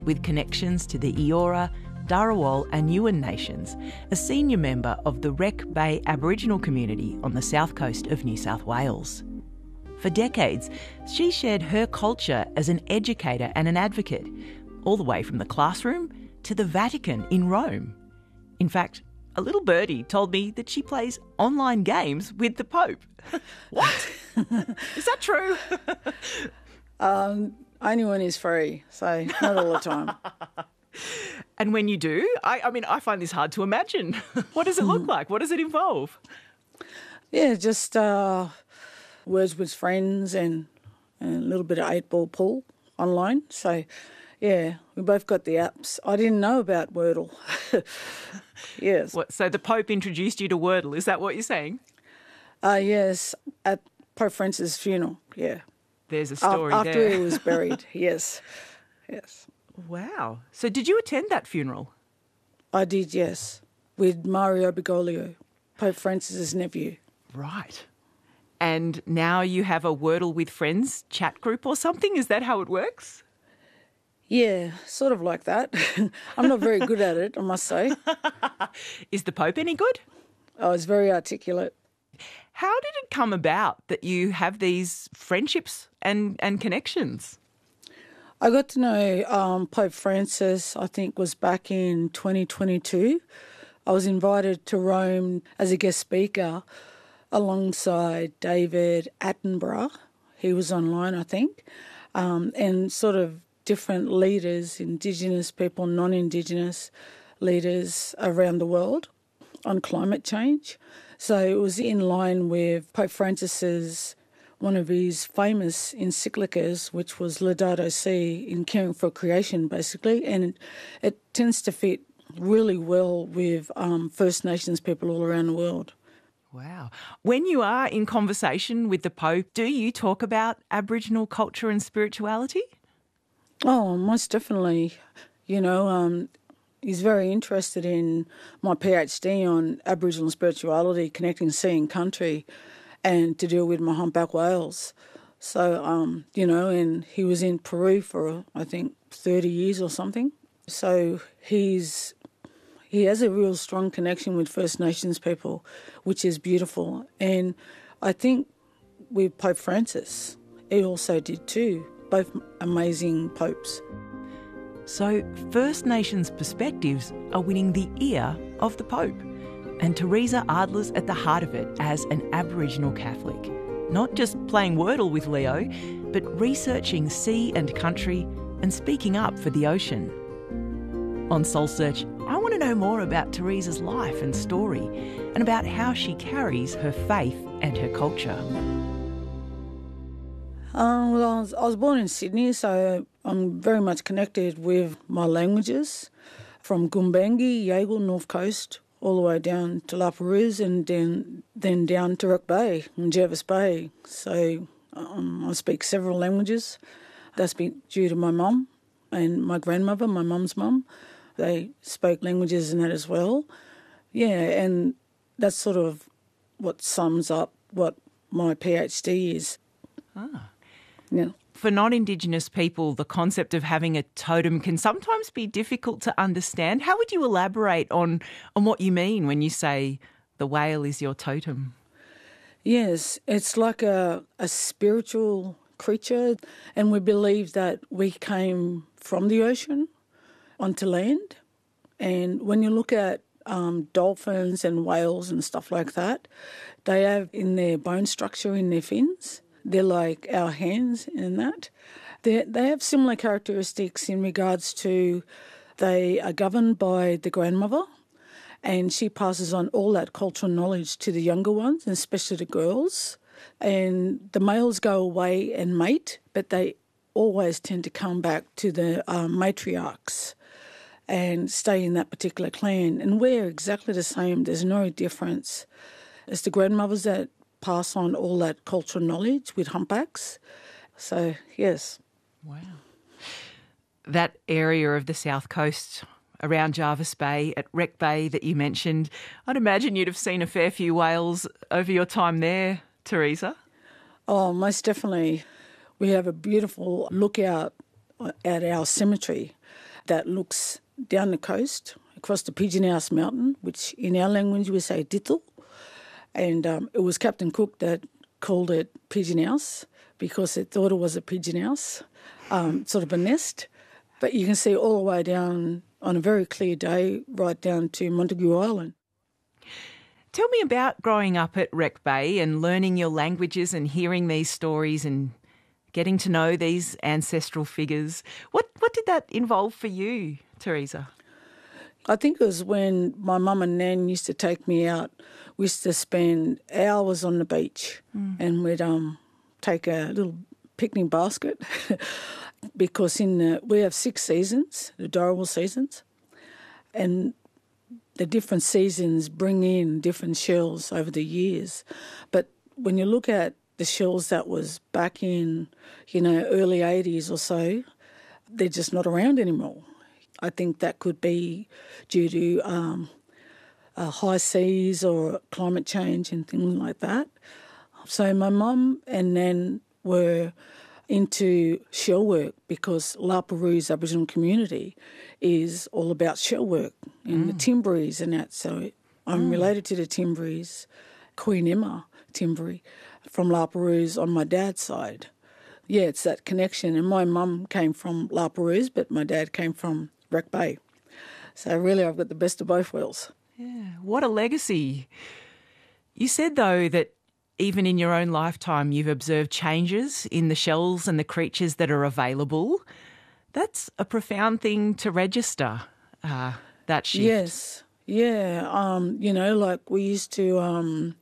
with connections to the Eora, Dharawal and Yuin nations, a senior member of the Wreck Bay Aboriginal community on the south coast of New South Wales. For decades, she shared her culture as an educator and an advocate, all the way from the classroom to the Vatican in Rome. In fact, a little birdie told me that she plays online games with the Pope. What? Is that true? Only when he's free, so not all the time. And when you do, I find this hard to imagine. What does it look like? What does it involve? Yeah, just words with friends and a little bit of 8-ball pool online. So, yeah, we both got the apps. I didn't know about Wordle. Yes. So the Pope introduced you to Wordle, is that what you're saying? Yes, at Pope Francis' funeral, yeah. There's a story after there. he was buried, yes. Yes. Wow. So did you attend that funeral? I did, yes, with Mario Bergoglio, Pope Francis' nephew. Right. And now you have a Wordle with Friends chat group or something? Is that how it works? Yeah, sort of like that. I'm not very good at it, I must say. Is the Pope any good? I was very articulate. How did it come about that you have these friendships and connections? I got to know Pope Francis, I think, was back in 2022. I was invited to Rome as a guest speaker alongside David Attenborough. He was online, I think, and sort of different leaders, Indigenous people, non-Indigenous leaders around the world on climate change. So it was in line with Pope Francis's, one of his famous encyclicals, which was Laudato Si, in caring for creation, basically, and it tends to fit really well with First Nations people all around the world. Wow. When you are in conversation with the Pope, do you talk about Aboriginal culture and spirituality? Oh, most definitely. You know, he's very interested in my PhD on Aboriginal spirituality, connecting sea and country, and to deal with my humpback whales. So, you know, and he was in Peru for, I think, 30 years or something. So he has a real strong connection with First Nations people, which is beautiful. And I think with Pope Francis, he also did too. Both amazing popes. So First Nations perspectives are winning the ear of the Pope. And Teresa Adler's at the heart of it as an Aboriginal Catholic. Not just playing Wordle with Leo, but researching sea and country and speaking up for the ocean. On Soul Search, I want to know more about Teresa's life and story and about how she carries her faith and her culture. Well, I was born in Sydney, so I'm very much connected with my languages, from Gumbaynggirr, Yaegl, North Coast, all the way down to La Perouse and then down to Wreck Bay and Jervis Bay. So I speak several languages. That's been due to my mum and my grandmother, my mum's mum. They spoke languages and that as well. Yeah, and that's sort of what sums up what my PhD is. Ah. Yeah. For non-Indigenous people, the concept of having a totem can sometimes be difficult to understand. How would you elaborate on what you mean when you say the whale is your totem? Yes, it's like a spiritual creature, and we believe that we came from the ocean onto land. And when you look at dolphins and whales and stuff like that, they have in their bone structure, in their fins, they're like our hands in that. They have similar characteristics in regards to they are governed by the grandmother, and she passes on all that cultural knowledge to the younger ones, and especially the girls. And the males go away and mate, but they always tend to come back to the matriarchs and stay in that particular clan. And we're exactly the same. There's no difference. It's the grandmothers that pass on all that cultural knowledge with humpbacks. So, yes. Wow. That area of the south coast around Jervis Bay, at Wreck Bay that you mentioned, I'd imagine you'd have seen a fair few whales over your time there, Teresa. Oh, most definitely. We have a beautiful lookout at our cemetery. that looks down the coast across the Pigeon House Mountain, which in our language we say Dittle. And it was Captain Cook that called it Pigeon House because it thought it was a pigeon house, sort of a nest. But you can see all the way down on a very clear day, right down to Montague Island. Tell me about growing up at Wreck Bay and learning your languages and hearing these stories and getting to know these ancestral figures. What did that involve for you, Teresa? I think it was when my mum and Nan used to take me out. We used to spend hours on the beach and we'd take a little picnic basket because we have 6 seasons, the Dharawal seasons, and the different seasons bring in different shells over the years. But when you look at the shells that was back in, early 80s or so, they're just not around anymore. I think that could be due to high seas or climate change and things like that. So my mum and Nan were into shell work because La Perouse Aboriginal community is all about shell work and the Timberies and that. So I'm related to the Timberies, Queen Emma Timbery from La Perouse on my dad's side. Yeah, it's that connection. And my mum came from La Perouse, but my dad came from Wreck Bay. So really I've got the best of both worlds. Yeah, what a legacy. You said, though, that even in your own lifetime you've observed changes in the shells and the creatures that are available. That's a profound thing to register, that shift. Yes, yeah. Like we used to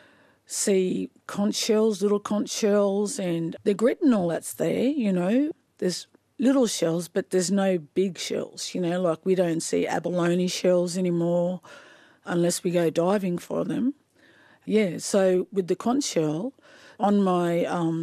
see conch shells, little conch shells, and the grit and all that's there, There's little shells, but there's no big shells, like we don't see abalone shells anymore unless we go diving for them. Yeah, so with the conch shell, on my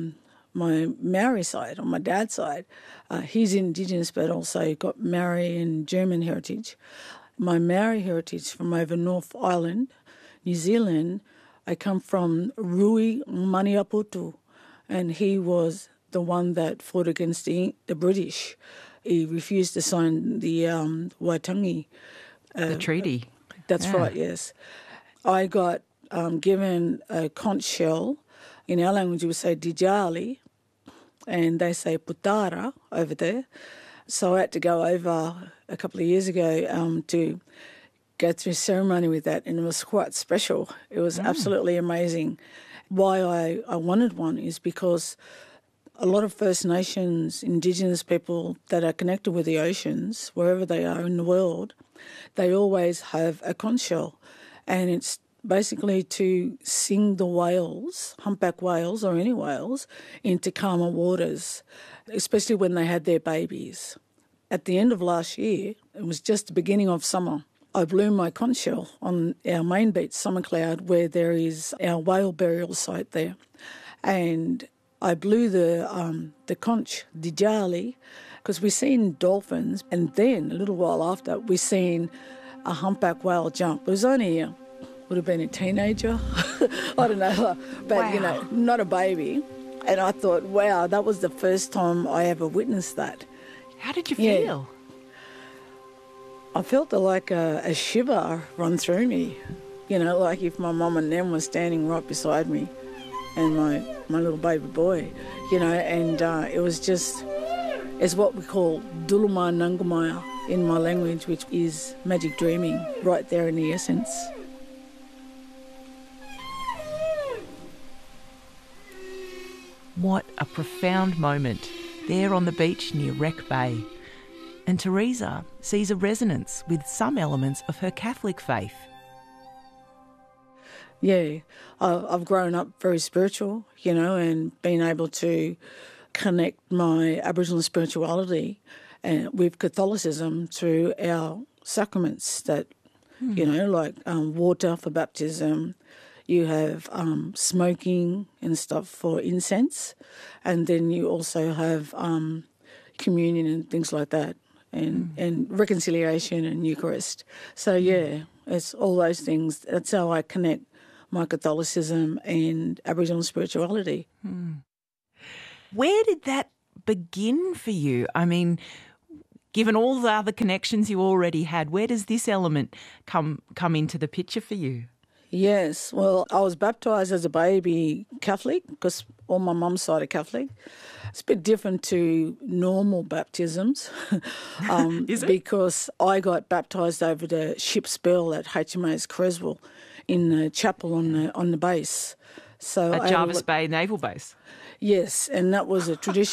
Maori side, on my dad's side, he's Indigenous but also got Maori and German heritage. My Maori heritage from over North Island, New Zealand, I come from Rui Maniaputu, and he was the one that fought against the British. He refused to sign the Waitangi. The treaty. That's right, yes. I got given a conch shell. In our language we would say dijali, and they say putara over there. So I had to go over a couple of years ago to go through a ceremony with that, and it was quite special. It was absolutely amazing. Why I wanted one is because a lot of First Nations, Indigenous people that are connected with the oceans, wherever they are in the world, they always have a conch shell, and it's basically to sing the whales, humpback whales or any whales, into calmer waters, especially when they had their babies. At the end of last year, it was just the beginning of summer, I blew my conch shell on our main beach, Summer Cloud, where there is our whale burial site there. And I blew the conch, dijali, because we seen dolphins, and then a little while after we seen a humpback whale jump. It was only would have been a teenager, I don't know, but not a baby. And I thought, wow, that was the first time I ever witnessed that. How did you feel? I felt like a shiver run through me, like if my mum and Nan were standing right beside me and my little baby boy, and it was just, it's what we call duluma nangamaya in my language, which is magic dreaming, right there in the essence. What a profound moment there on the beach near Wreck Bay. And Teresa sees a resonance with some elements of her Catholic faith. Yeah, I've grown up very spiritual, and been able to connect my Aboriginal spirituality with Catholicism through our sacraments that, like water for baptism. You have smoking and stuff for incense, and then you also have communion and things like that, and reconciliation and Eucharist. So, it's all those things. That's how I connect my Catholicism and Aboriginal spirituality. Where did that begin for you? I mean, given all the other connections you already had, where does this element come into the picture for you? Yes, well, I was baptised as a baby Catholic because all my mum's side are Catholic. It's a bit different to normal baptisms. Is it? Because I got baptised over the ship's bell at HMAS Creswell in the chapel on the base. So At Jervis Bay Naval Base? Yes, and that was a tradition.